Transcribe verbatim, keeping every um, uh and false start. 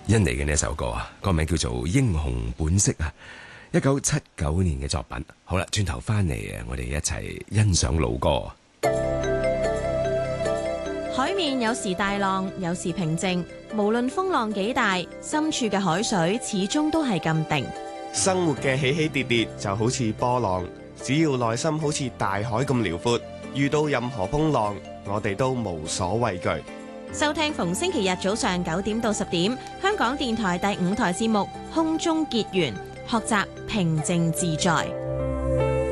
印尼嘅呢一首歌啊，歌名叫做《英雄本色》啊，一九七九年嘅作品。好啦，轉頭翻嚟啊，我哋一齊欣賞老歌。 海面有時大浪，有時平靜，無論風浪幾大，深處嘅海水始終都係咁定。 生活嘅起起跌跌就好似波浪，只要內心好似大海咁遼闊，遇到任何風浪，我哋都無所畏懼。 收聽逢星期日早上九點到十點，香港電台第五台節目《空中結緣》，學習平靜自在。